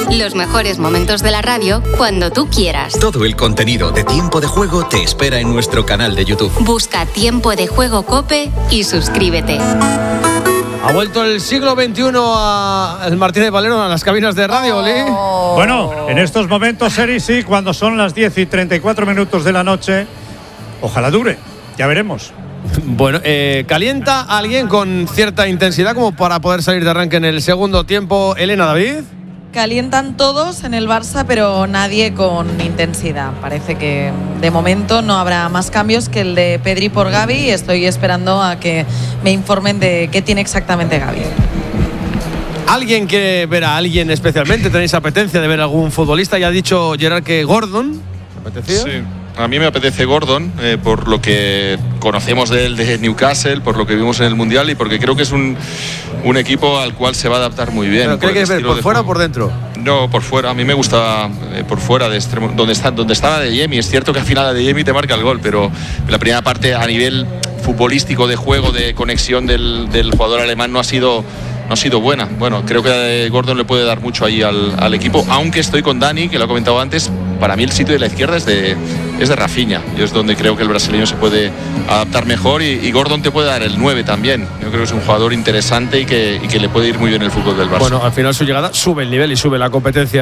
Los mejores momentos de la radio cuando tú quieras. Todo el contenido de Tiempo de Juego te espera en nuestro canal de YouTube. Busca Tiempo de Juego COPE y suscríbete. Ha vuelto el siglo XXI al Martínez Valero a las cabinas de radio, Oli. Bueno, en estos momentos, Eri, sí, cuando son las 10:34 de la noche, ojalá dure, ya veremos. Bueno, ¿calienta a alguien con cierta intensidad como para poder salir de arranque en el segundo tiempo? Elena, David. Calientan todos en el Barça, pero nadie con intensidad. Parece que de momento no habrá más cambios que el de Pedri por Gavi y estoy esperando a que me informen de qué tiene exactamente Gavi. ¿Alguien quiere ver a alguien especialmente? ¿Tenéis apetencia de ver a algún futbolista? Ya ha dicho Gerard que Gordon. ¿Te apetecía? Sí. A mí me apetece Gordon, por lo que conocemos de él de Newcastle, por lo que vimos en el Mundial y porque creo que es un equipo al cual se va a adaptar muy bien. ¿Pero qué quieres ver, por fuera o por dentro? No, por fuera. A mí me gusta por fuera, de extremo, donde estaba Adeyemi. Es cierto que al final Adeyemi te marca el gol, pero la primera parte a nivel futbolístico, de juego, de conexión del jugador alemán no ha sido buena. Bueno, creo que Gordon le puede dar mucho ahí al equipo, aunque estoy con Dani, que lo ha comentado antes. Para mí el sitio de la izquierda es de Rafinha. Yo es donde creo que el brasileño se puede adaptar mejor y Gordon te puede dar el 9 también. Yo creo que es un jugador interesante y que le puede ir muy bien el fútbol del Barça. Bueno, al final su llegada sube el nivel y sube la competencia.